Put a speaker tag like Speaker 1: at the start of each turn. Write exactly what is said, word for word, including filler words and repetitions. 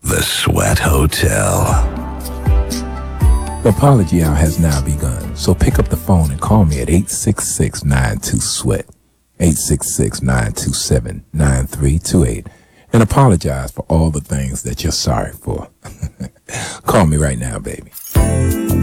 Speaker 1: The Sweat Hotel.
Speaker 2: The apology hour has now begun, so pick up the phone and call me at eight six six, nine two, sweat, eight six six, nine two seven, nine three two eight, and apologize for all the things that you're sorry for. Call me right now, baby.